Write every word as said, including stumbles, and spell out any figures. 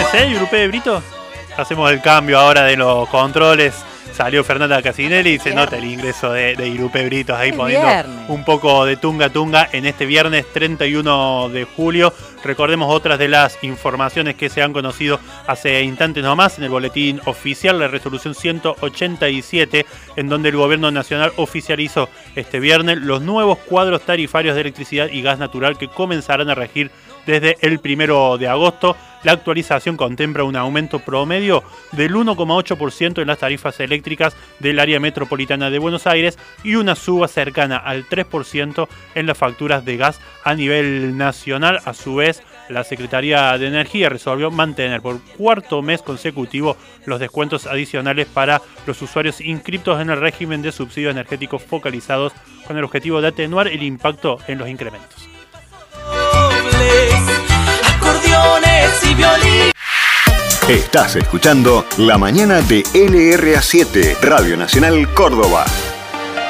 ¿eh, Grupé de Brito? Hacemos el cambio ahora de los controles. Salió Fernanda Casinelli y se Viernes. nota el ingreso de, de Irupé Britos ahí El poniendo viernes. un poco de tunga tunga en este viernes treinta y uno de julio. Recordemos otras de las informaciones que se han conocido hace instantes nomás en el boletín oficial, la resolución ciento ochenta y siete, en donde el gobierno nacional oficializó este viernes los nuevos cuadros tarifarios de electricidad y gas natural que comenzarán a regir desde el primero de agosto. La actualización contempla un aumento promedio del uno coma ocho por ciento en las tarifas eléctricas del área metropolitana de Buenos Aires y una suba cercana al tres por ciento en las facturas de gas a nivel nacional. A su vez, la Secretaría de Energía resolvió mantener por cuarto mes consecutivo los descuentos adicionales para los usuarios inscriptos en el régimen de subsidios energéticos focalizados con el objetivo de atenuar el impacto en los incrementos. Acordeones y violín. Estás escuchando La Mañana de L R A siete, Radio Nacional Córdoba.